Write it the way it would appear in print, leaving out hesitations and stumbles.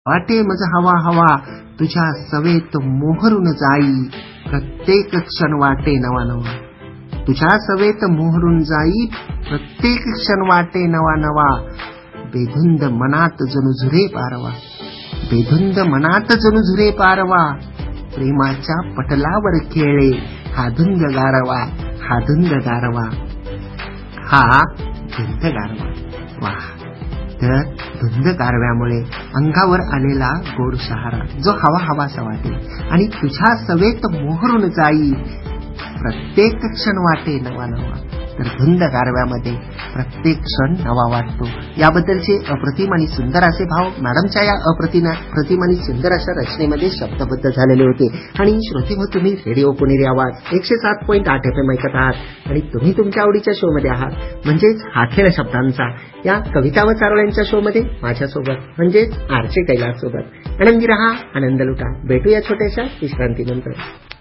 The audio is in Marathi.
वाटे मज हवा हवा तुझ्या सवेत मोहरून जाई, प्रत्येक क्षण वाटे नवा नवा. तुझ्या सवेत मोहरून जाई, प्रत्येक क्षण वाटे नवा नवा. बेधुंद मनात जणू झुरे पारवा, बेधुंद मनात जणू झुरे पारवा. प्रेमाच्या पटलावर खेळे हा धुंद गारवा, हा धुंद गारवा, हा धुंद गारवा. वाह. तर धुंद गारव्यामुळे अंगावर आलेला गोड शहारा जो हवा हवासा वाटे आणि तुझ्या सवेत मोहरून जाई, प्रत्येक क्षण वाटे नवा नवा. तर धुंद गारव्यामध्ये प्रत्येक क्षण नवा वाटतो. याबद्दलचे अप्रतिम आणि सुंदर असे भाव मॅडमच्या या अप्रतिम आणि सुंदर अशा रचनेमध्ये शब्दबद्ध झालेले होते. आणि श्रोते हो, तुम्ही रेडिओ पुणेरी आवाज 107.8 FM ऐकत आहात आणि तुम्ही तुमच्या आवडीच्या शो मध्ये आहात, म्हणजेच हा खेळ शब्दांचा. या कविता व चारोळ्यांच्या शो मध्ये माझ्यासोबत म्हणजेच आरचे कैलास सोबत. आनंदी रहा, आनंद लुटा. भेटूया छोट्याशा विश्रांतीनंतर.